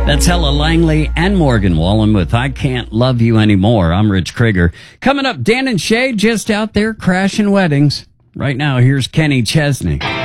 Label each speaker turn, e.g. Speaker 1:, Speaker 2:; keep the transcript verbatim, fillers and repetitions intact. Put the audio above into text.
Speaker 1: That's Ella Langley and Morgan Wallen with I Can't Love You Anymore. I'm Rich Krieger. Coming up, Dan and Shay just out there crashing weddings. Right now, here's Kenny Chesney.